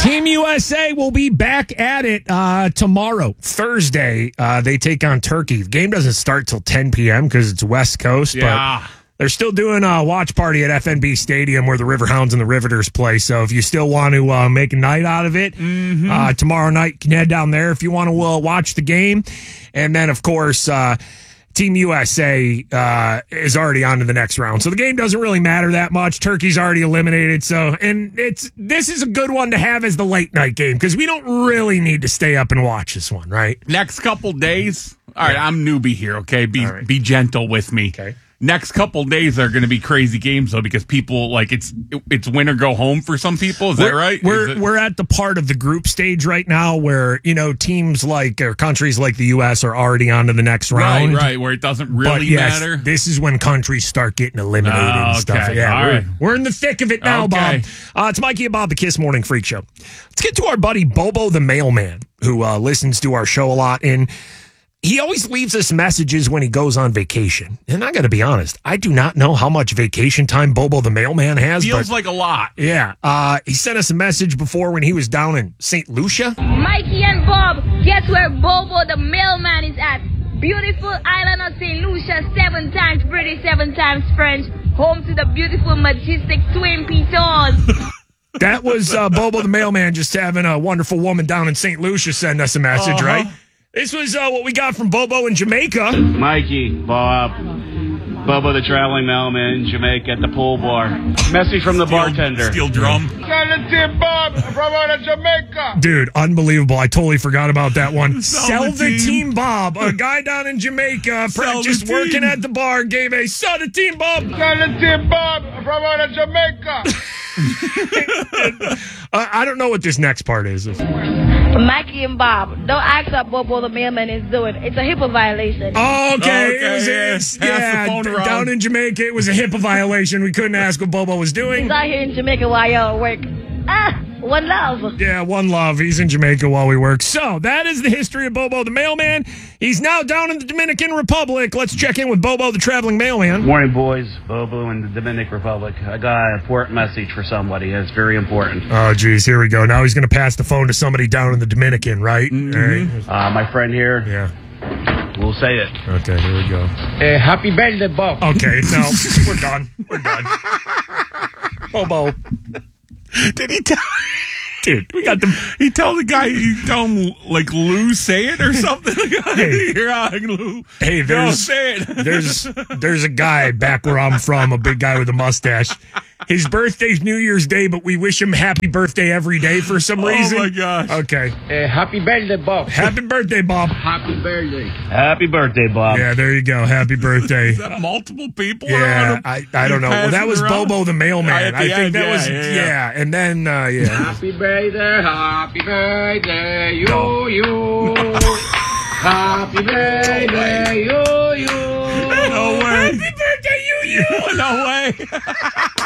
Team USA will be back at it tomorrow, Thursday. They take on Turkey. The game doesn't start till 10 p.m. because it's West Coast. Yeah. But they're still doing a watch party at FNB Stadium where the Riverhounds and the Riveters play. So if you still want to make a night out of it, tomorrow night you can head down there if you want to watch the game. And then, of course, Team USA is already on to the next round. So the game doesn't really matter that much. Turkey's already eliminated. This is a good one to have as the late night game because we don't really need to stay up and watch this one, right? Next couple days. All right, I'm newbie here, okay? Be gentle with me. Okay. Next couple days are going to be crazy games, though, because people, like, it's win or go home for some people. Is that right? We're at the part of the group stage right now where, teams or countries like the U.S. are already on to the next round. Right, where it doesn't really matter. This is when countries start getting eliminated and stuff. Yeah, we're in the thick of it now, Bob. It's Mikey and Bob, the Kiss Morning Freak Show. Let's get to our buddy Bobo the Mailman, who listens to our show a lot, and he always leaves us messages when he goes on vacation. And I got to be honest, I do not know how much vacation time Bobo the Mailman has. Feels like a lot. Yeah. He sent us a message before when he was down in St. Lucia. Mikey and Bob, guess where Bobo the Mailman is at? Beautiful island of St. Lucia, 7 times British, 7 times French, home to the beautiful, majestic Twin Pitons. That was Bobo the Mailman just having a wonderful woman down in St. Lucia send us a message, right? This was what we got from Bobo in Jamaica. Mikey, Bob, Bobo the traveling mailman in Jamaica at the pool bar. Message from the bartender. Steel drum. Bob from Jamaica. Dude, unbelievable. I totally forgot about that one. Sell the team, Bob. A guy down in Jamaica just working at the bar gave a sell the team, Bob. Sell the team, Bob from Jamaica. I don't know what this next part is. Mikey and Bob, don't ask what Bobo the Mailman is doing. It's a HIPAA violation. Oh, okay. Pass the phone around. Down in Jamaica, it was a HIPAA violation. We couldn't ask what Bobo was doing. He's out here in Jamaica while y'all work. One love. Yeah, one love. He's in Jamaica while we work. So that is the history of Bobo the Mailman. He's now down in the Dominican Republic. Let's check in with Bobo the traveling mailman. Morning, boys. Bobo in the Dominican Republic. I got an important message for somebody. It's very important. Oh, geez. Here we go. Now he's going to pass the phone to somebody down in the Dominican, right? Mm-hmm. All right. My friend here. Yeah. We'll say it. Okay, here we go. Happy birthday, Bob. Okay, no. We're done. We're done. Bobo. Did he tell? Dude, we got them. He tell the guy, you tell him, like, Lou, say it or something. Hey. You're on, Lou. Hey, Say it. there's a guy back where I'm from, a big guy with a mustache. His birthday's New Year's Day, but we wish him happy birthday every day for some reason. Oh, my gosh. Okay. Happy birthday, Bob. Happy birthday, Bob. Happy birthday. Happy birthday, Bob. Yeah, there you go. Happy birthday. Is that multiple people? Yeah, around him? I don't know. Well, that was Bobo the mailman. I think that was, and then, yeah. Happy birthday, you. Happy birthday, you. No way. Happy birthday, you. No way.